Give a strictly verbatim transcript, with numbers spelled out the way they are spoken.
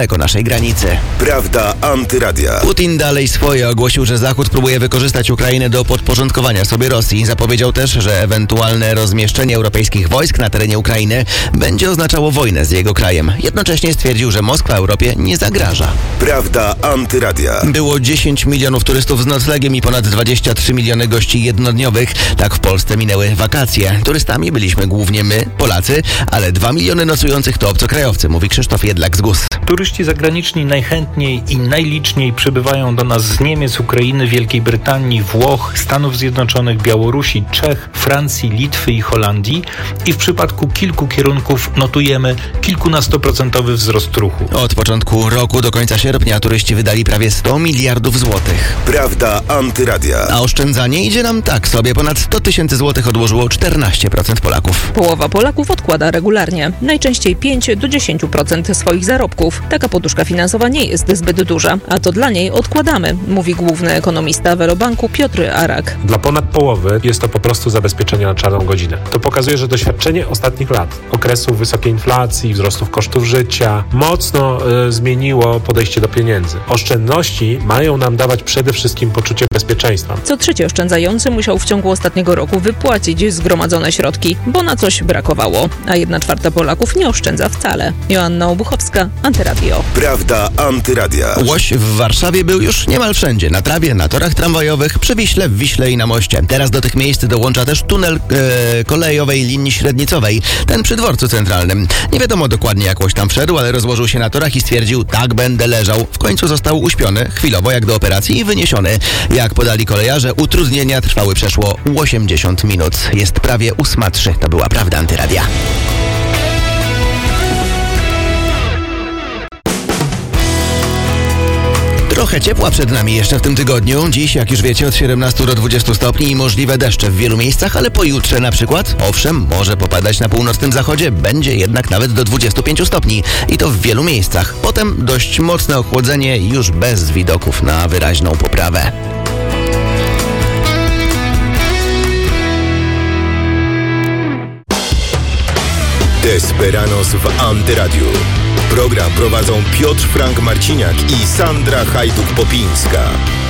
daleko naszej granicy. Prawda Antyradia. Putin dalej swoje. Ogłosił, że Zachód próbuje wykorzystać Ukrainę do podporządkowania sobie Rosji. Zapowiedział też, że ewentualne rozmieszczenie europejskich wojsk na terenie Ukrainy będzie oznaczało wojnę z jego krajem. Jednocześnie stwierdził, że Moskwa Europie nie zagraża. Prawda Antyradia. Było dziesięć milionów turystów z noclegiem i ponad dwadzieścia trzy miliony gości jednodniowych. Tak w Polsce minęły wakacje. Turystami byliśmy głównie my, Polacy, ale dwa miliony nocujących to obcokrajowcy, mówi Krzysztof Jedlak z G U S. Turyści zagraniczni najchętniej i najliczniej przybywają do nas z Niemiec, Ukrainy, Wielkiej Brytanii, Włoch, Stanów Zjednoczonych, Białorusi, Czech, Francji, Litwy i Holandii. I w przypadku kilku kierunków notujemy kilkunastoprocentowy wzrost ruchu. Od początku roku do końca sierpnia turyści wydali prawie sto miliardów złotych. Prawda Antyradia. A oszczędzanie idzie nam tak sobie. Ponad sto tysięcy złotych odłożyło czternaście procent Polaków. Połowa Polaków odkłada regularnie, najczęściej pięć do dziesięciu procent swoich zarobków. Taka poduszka finansowa nie jest zbyt duża, a to dla niej odkładamy, mówi główny ekonomista Velobanku Piotr Arak. Dla ponad połowy jest to po prostu zabezpieczenie na czarną godzinę. To pokazuje, że doświadczenie ostatnich lat, okresu wysokiej inflacji, wzrostów kosztów życia, mocno y, zmieniło podejście do pieniędzy. Oszczędności mają nam dawać przede wszystkim poczucie bezpieczeństwa. Co trzeci oszczędzający musiał w ciągu ostatniego roku wypłacić zgromadzone środki, bo na coś brakowało, a jedna czwarta Polaków nie oszczędza wcale. Joanna Obuchowska, Antyradio. Prawda Antyradia. Łoś w Warszawie był już niemal wszędzie. Na trawie, na torach tramwajowych, przy Wiśle, w Wiśle i na moście. Teraz do tych miejsc dołącza też tunel e, kolejowej linii średnicowej. Ten przy dworcu centralnym. Nie wiadomo dokładnie jak Łoś tam wszedł, ale rozłożył się na torach i stwierdził, tak będę leżał. W końcu został uśpiony, chwilowo jak do operacji i wyniesiony. Jak podali kolejarze, utrudnienia trwały przeszło osiemdziesiąt minut. Jest prawie ósma trzy. To była Prawda Antyradia. Trochę ciepła przed nami jeszcze w tym tygodniu. Dziś, jak już wiecie, od siedemnastu do dwudziestu stopni i możliwe deszcze w wielu miejscach, ale pojutrze na przykład, owszem, może popadać na północnym zachodzie, będzie jednak nawet do dwudziestu pięciu stopni i to w wielu miejscach. Potem dość mocne ochłodzenie już bez widoków na wyraźną poprawę. Desperanos w Antyradiu. Program prowadzą Piotr Frank Marciniak i Sandra Hajduk-Popińska.